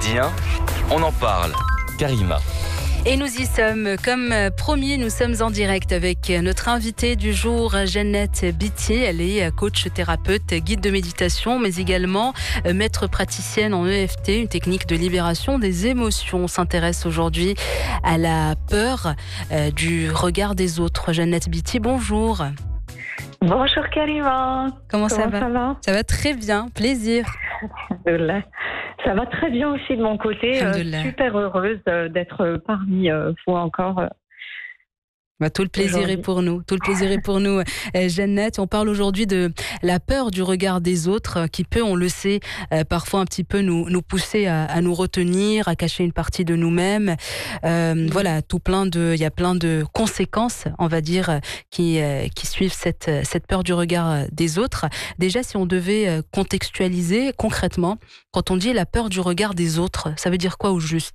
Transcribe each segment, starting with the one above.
quotidien, on en parle. Karima. Et nous y sommes, comme promis, nous sommes en direct avec notre invitée du jour, Jeannette Biti. Elle est coach thérapeute, guide de méditation, mais également maître praticienne en EFT, une technique de libération des émotions. On s'intéresse aujourd'hui à la peur du regard des autres. Jeannette Biti, bonjour. Bonjour Karima. Comment ça va? Ça va très bien, plaisir. Ça va très bien aussi de mon côté. Super heureuse d'être parmi vous encore. Tout le plaisir est pour nous. Tout le plaisir est pour nous. Jeannette, on parle aujourd'hui de la peur du regard des autres qui peut, on le sait, parfois un petit peu nous pousser à nous retenir, à cacher une partie de nous-mêmes. Voilà, il y a plein de conséquences, on va dire, qui suivent cette peur du regard des autres. Déjà, si on devait contextualiser concrètement, quand on dit la peur du regard des autres, ça veut dire quoi au juste ?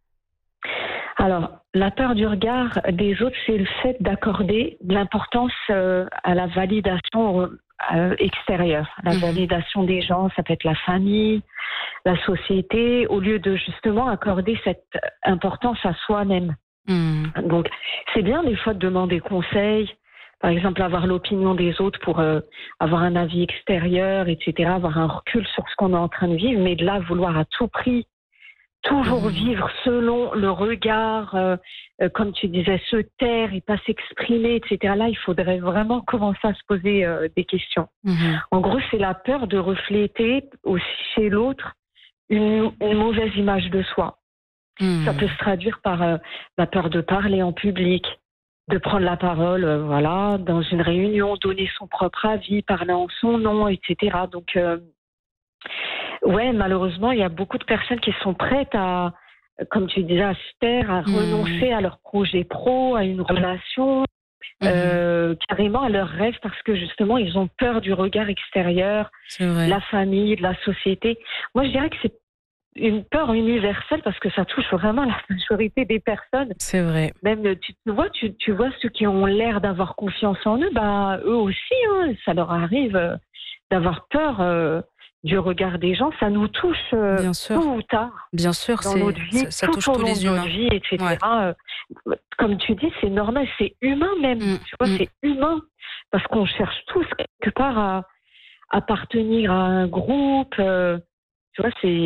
Alors, la peur du regard des autres, c'est le fait d'accorder de l'importance à la validation extérieure. La validation des gens, ça peut être la famille, la société, au lieu de justement accorder cette importance à soi-même. Donc, c'est bien des fois de demander conseil, par exemple avoir l'opinion des autres pour avoir un avis extérieur, etc., avoir un recul sur ce qu'on est en train de vivre, mais de là, vouloir à tout prix toujours vivre selon le regard, comme tu disais, se taire et pas s'exprimer, etc. Là, il faudrait vraiment commencer à se poser des questions. En gros, c'est la peur de refléter aussi chez l'autre une mauvaise image de soi. Ça peut se traduire par la peur de parler en public, de prendre la parole, dans une réunion, donner son propre avis, parler en son nom, etc. Donc, malheureusement, il y a beaucoup de personnes qui sont prêtes à, comme tu disais, à se taire, à renoncer à leur projet pro, à une relation, carrément à leurs rêves, parce que justement, ils ont peur du regard extérieur, de la famille, de la société. Moi, je dirais que c'est une peur universelle parce que ça touche vraiment la majorité des personnes. C'est vrai. Même, tu vois ceux qui ont l'air d'avoir confiance en eux, eux aussi, ça leur arrive d'avoir peur du regard des gens, ça nous touche tôt ou tard. Bien sûr, dans notre vie, ça tout touche au tous long les de humains. notre vie, etc. Comme tu dis, c'est normal, c'est humain même. Tu vois, c'est humain parce qu'on cherche tous quelque part à appartenir à un groupe. Tu vois,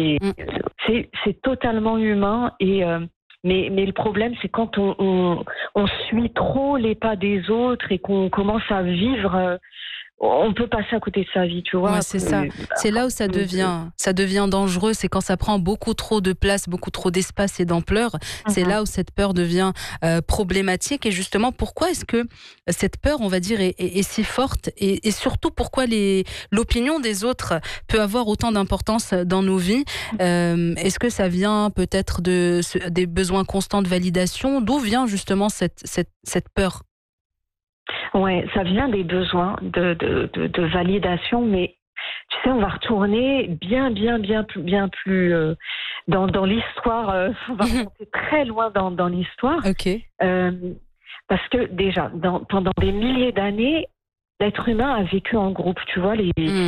c'est totalement humain mais le problème, c'est quand on suit trop les pas des autres et qu'on commence à vivre. On peut passer à côté de sa vie, tu vois. Ouais, c'est ça. C'est là où ça devient dangereux. C'est quand ça prend beaucoup trop de place, beaucoup trop d'espace et d'ampleur. C'est là où cette peur devient problématique. Et justement, pourquoi est-ce que cette peur, on va dire, est si forte et surtout, pourquoi l'opinion des autres peut avoir autant d'importance dans nos vies? Est-ce que ça vient peut-être des besoins constants de validation? D'où vient justement cette peur? Ouais, ça vient des besoins de validation, mais tu sais, on va retourner bien plus dans l'histoire. On va remonter très loin dans l'histoire. Ok. Parce que déjà, pendant des milliers d'années, l'être humain a vécu en groupe, tu vois,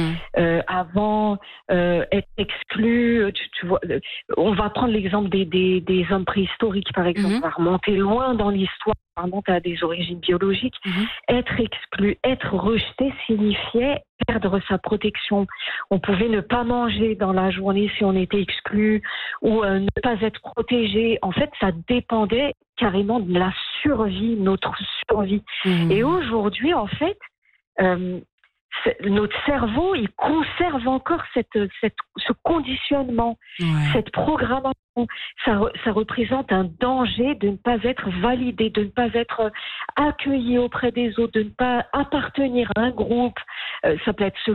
avant être exclu, tu vois, on va prendre l'exemple des hommes préhistoriques, par exemple, on va remonter loin dans l'histoire, on remonte à des origines biologiques. Être exclu, être rejeté signifiait perdre sa protection. On pouvait ne pas manger dans la journée si on était exclu, ou ne pas être protégé. En fait, ça dépendait carrément de la survie, notre survie. Et aujourd'hui, en fait, notre cerveau, il conserve encore ce conditionnement, cette programmation. Ça représente un danger de ne pas être validé, de ne pas être accueilli auprès des autres, de ne pas appartenir à un groupe. Ça peut être se